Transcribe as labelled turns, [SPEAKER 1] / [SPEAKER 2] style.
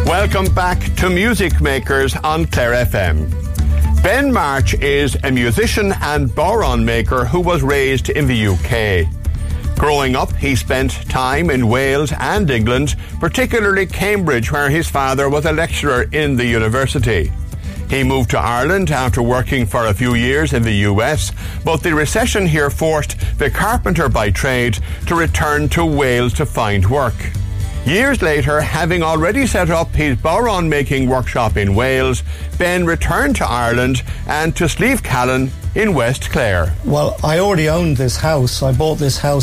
[SPEAKER 1] Welcome back to Music Makers on Clare FM. Ben March is a musician and bodhrán maker who was raised in the UK. Growing up, he spent time in Wales and England, particularly Cambridge, where his father was a lecturer in the university. He moved to Ireland after working for a few years in the US, but the recession here forced the carpenter by trade to return to Wales to find work. Years later, having already set up his bodhrán making workshop in Wales, Ben returned to Ireland and to Slieve Callan in West Clare.
[SPEAKER 2] Well, I already owned this house. I bought this house